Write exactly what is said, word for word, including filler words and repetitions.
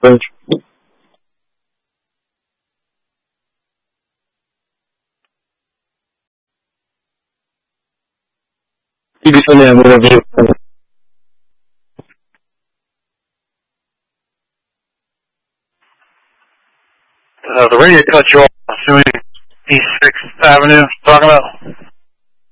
Bridge. You can send me a review. Uh, the radio cut you off, assuming East sixth Avenue, talking about?